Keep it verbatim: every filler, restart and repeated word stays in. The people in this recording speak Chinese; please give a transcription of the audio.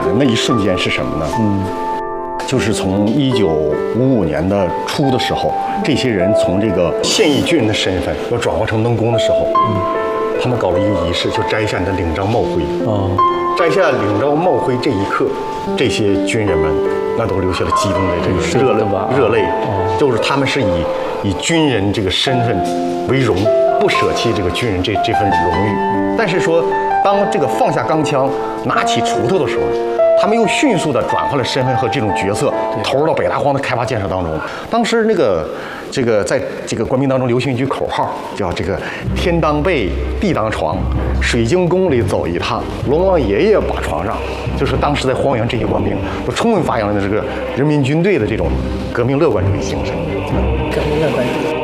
的那一瞬间是什么呢？嗯，就是从一九五五年的初的时候，这些人从这个现役军人的身份要转化成农工的时候，嗯，他们搞了一个仪式，就摘下你的领章帽徽。哦，摘下领章帽徽这一刻，这些军人们那都流下了激动的这个热泪，热泪。哦，就是他们是以以军人这个身份为荣，不舍弃这个军人这这份荣誉。但是说，当这个放下钢枪，拿起锄头的时候，他们又迅速地转换了身份和这种角色，投入到北大荒的开发建设当中。当时那个这个在这个官兵当中流行一句口号，叫这个天当被，地当床，水晶宫里走一趟，龙王爷爷把床让。就是当时在荒原这些官兵都充分发扬了这个人民军队的这种革命乐观主义精神。 革命乐观主义。